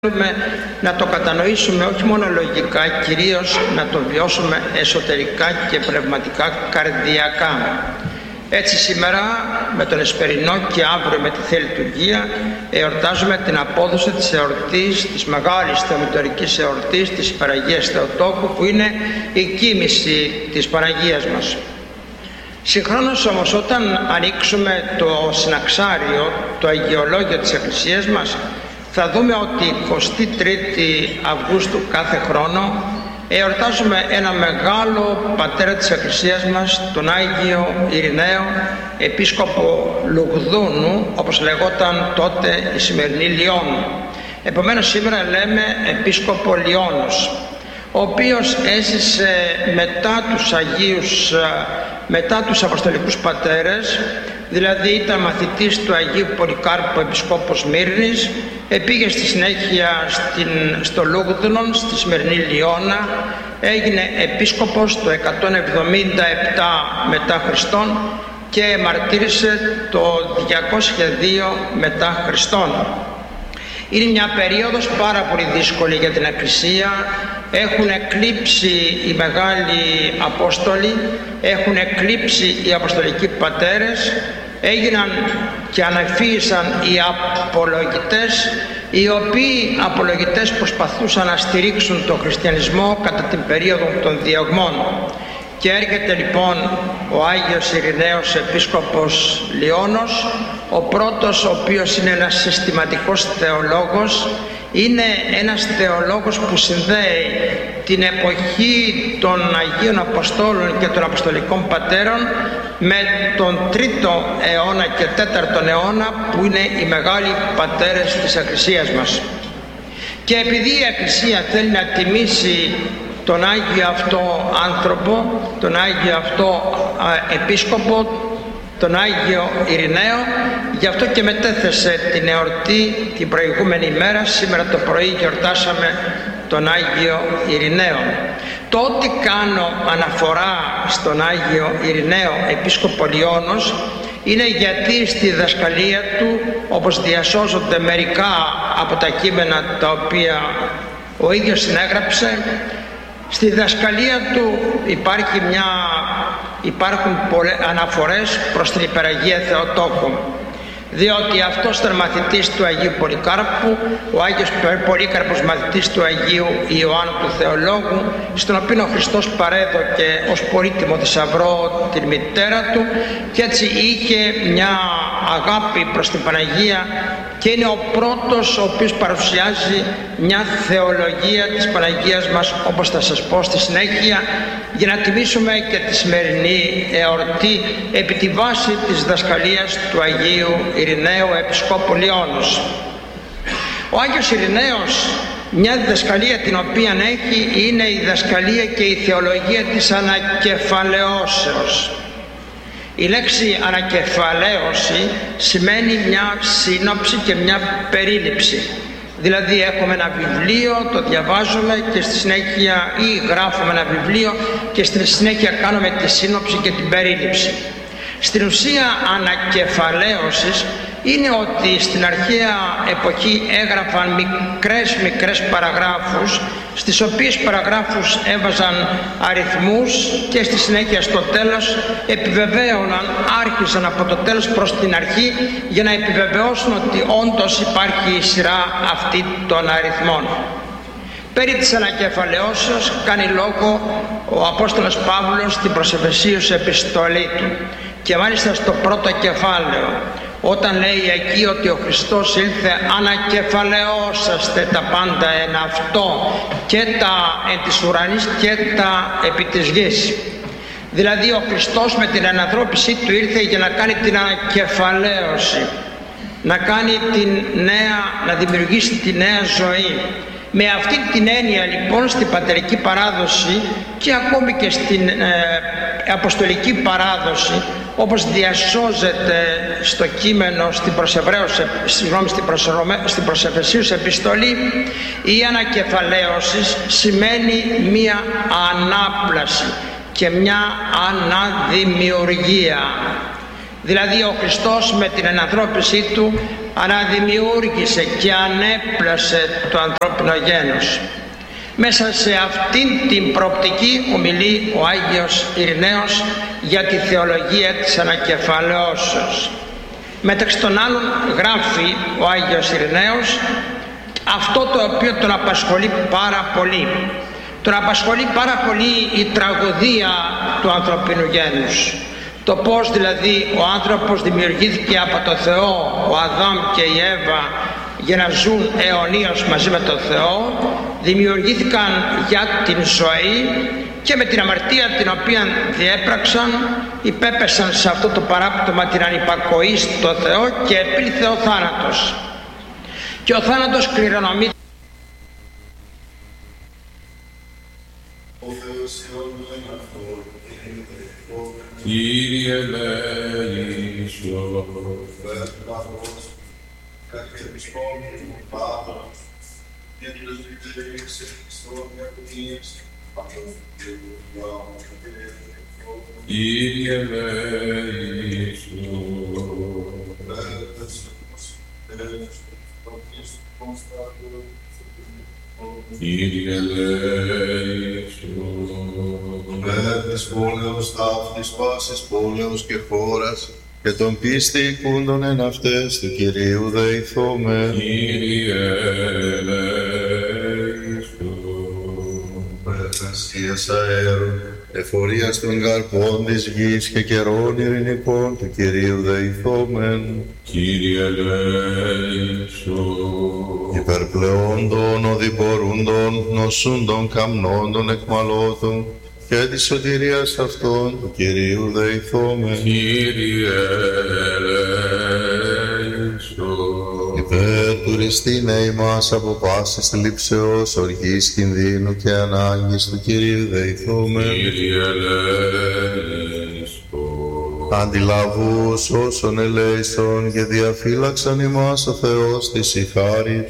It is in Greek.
Θέλουμε να το κατανοήσουμε όχι μόνο λογικά, κυρίως να το βιώσουμε εσωτερικά και πνευματικά, καρδιακά. Έτσι σήμερα με τον Εσπερινό και αύριο με τη Θεία Λειτουργία εορτάζουμε την απόδοση της εορτής, της μεγάλης θεομητορικής εορτής της Παναγίας Θεοτόκου, που είναι η κοίμηση της Παναγίας μας. Συγχρόνως όμως, όταν ανοίξουμε το συναξάριο, το αγιολόγιο της Εκκλησίας μας, θα δούμε ότι 23η Αυγούστου κάθε χρόνο εορτάζουμε ένα μεγάλο πατέρα της Εκκλησίας μας, τον Άγιο Ειρηναίο, επίσκοπο Λουγδούνου, όπως λεγόταν τότε η σημερινή Λιώνου. Επομένως σήμερα λέμε επίσκοπο Λιώνος, ο οποίος έζησε μετά τους Αποστολικούς Πατέρες, δηλαδή ήταν μαθητής του Αγίου Πολυκάρπου Επισκόπος Μύρνης, πήγε στη συνέχεια στο Λούγδουνον, στη σημερινή Λιώνα, έγινε επίσκοπος το 177 μετά Χριστόν και μαρτύρησε το 202 μετά Χριστόν. Είναι μια περίοδος πάρα πολύ δύσκολη για την Εκκλησία. Έχουν εκλείψει οι μεγάλοι Απόστολοι, έχουν εκλείψει οι Αποστολικοί Πατέρες, έγιναν και αναφύησαν οι απολογητές, οι οποίοι απολογητές προσπαθούσαν να στηρίξουν τον χριστιανισμό κατά την περίοδο των διωγμών. Και έρχεται λοιπόν ο Άγιος Ειρηναίος Επίσκοπος Λιώνος, ο πρώτος, ο οποίος είναι ένας συστηματικός θεολόγος, είναι ένας θεολόγος που συνδέει την εποχή των Αγίων Αποστόλων και των Αποστολικών Πατέρων με τον 3ο αιώνα και 4ο αιώνα, που είναι οι μεγάλοι πατέρες της Εκκλησίας μας. Και επειδή η Εκκλησία θέλει να τιμήσει τον Άγιο αυτό άνθρωπο, τον Άγιο αυτό Επίσκοπο, τον Άγιο Ειρηναίο, γι' αυτό και μετέθεσε την εορτή την προηγούμενη ημέρα. Σήμερα το πρωί γιορτάσαμε τον Άγιο Ειρηναίο. Το ότι κάνω αναφορά στον Άγιο Ειρηναίο Επίσκοπο Λιώνος είναι γιατί στη διδασκαλία του, όπως διασώζονται μερικά από τα κείμενα τα οποία ο ίδιος συνέγραψε, στη διδασκαλία του υπάρχουν πολλές αναφορές προς την Υπεραγία Θεοτόκο, διότι αυτός ήταν μαθητής του Αγίου Πολυκάρπου, ο Άγιος Πολύκαρπος μαθητής του Αγίου Ιωάννου του Θεολόγου, στον οποίο ο Χριστός παρέδωκε ως πολύτιμο θησαυρό την μητέρα του, και έτσι είχε μια αγάπη προς την Παναγία και είναι ο πρώτος ο οποίος παρουσιάζει μια θεολογία της Παναγίας μας, όπως θα σας πω στη συνέχεια, για να τιμήσουμε και τη σημερινή εορτή επί τη βάση της διδασκαλίας του Αγίου Ειρηναίου Επισκόπου Λιώνος. Ο Άγιος Ειρηναίος, μια διδασκαλία την οποία έχει, είναι η διδασκαλία και η θεολογία της ανακεφαλαιώσεως. Η λέξη ανακεφαλαίωση σημαίνει μια σύνοψη και μια περίληψη. Δηλαδή έχουμε ένα βιβλίο, το διαβάζουμε και στη συνέχεια, ή γράφουμε ένα βιβλίο και στη συνέχεια κάνουμε τη σύνοψη και την περίληψη. Στην ουσία ανακεφαλαίωσης είναι ότι στην αρχαία εποχή έγραφαν μικρές παραγράφους, στις οποίες παραγράφους έβαζαν αριθμούς και στη συνέχεια στο τέλος επιβεβαίωναν, άρχισαν από το τέλος προς την αρχή για να επιβεβαιώσουν ότι όντως υπάρχει η σειρά αυτή των αριθμών. Περί της ανακεφαλαιώσεως κάνει λόγο ο Απόστολος Παύλος στην προς Εφεσίους επιστολή του, και μάλιστα στο πρώτο κεφάλαιο, όταν λέει εκεί ότι ο Χριστός ήλθε ανακεφαλαιώσαστε τα πάντα εν αυτό, και τα εν της ουρανής και τα επί της γης. Δηλαδή ο Χριστός με την ανανθρώπισή του ήρθε για να κάνει την ανακεφαλαίωση, να κάνει να δημιουργήσει τη νέα ζωή. Με αυτή την έννοια λοιπόν στην πατερική παράδοση και ακόμη και στην αποστολική παράδοση, όπως διασώζεται στο κείμενο στην προς Εφεσίους επιστολή, η ανακεφαλαίωση σημαίνει μία ανάπλαση και μια αναδημιουργία. Δηλαδή ο Χριστός με την ενανθρώπισή του αναδημιούργησε και ανέπλασε το ανθρώπινο γένος. Μέσα σε αυτήν την προοπτική ομιλεί ο Άγιος Ειρηναίος για τη θεολογία της ανακεφαλαιώσεως. Μεταξύ των άλλων γράφει ο Άγιος Ειρηναίος αυτό το οποίο τον απασχολεί πάρα πολύ. Τον απασχολεί πάρα πολύ η τραγωδία του ανθρωπίνου γένους. Το πώς δηλαδή ο άνθρωπος δημιουργήθηκε από το Θεό, ο Αδάμ και η Εύα, για να ζουν αιωνίως μαζί με τον Θεό, δημιουργήθηκαν για την ζωή και με την αμαρτία την οποία διέπραξαν υπέπεσαν σε αυτό το παράπτωμα την ανυπακοή στο Θεό και επήλθε ο θάνατος. Και ο θάνατος κληρονομεί Κύριε ελέησον. Κύριε ελέησον. Κύριε ελέησον. Της πόλεως ταύτης πάσης πόλεως και χώρας και των πίστη οικούντων εν αυτές του Κυρίου δεηθώμεν. Κύριε ελέησον. Πρεσβείας αέρου, εφορίας των καρπών της γης και καιρών ειρηνικών του Κυρίου δεηθώμεν. Κύριε ελέησον. Υπερπλεόντων, οδηπορούντων, νοσούντων, καμνόντων, εκμαλώτων και της σωτηρίας αυτών του Κυρίου δεηθώμεν. Κύριε ελέησον. Υπέρ τουριστήνε ημάς από πάσης θλίψεως, οργής, κινδύνου και ανάγκης του Κυρίου δεηθώμεν. Κύριε ελέησον. Αντιλαβούς όσων ελέησον και διαφύλαξαν ημάς ο Θεός της η χάρις.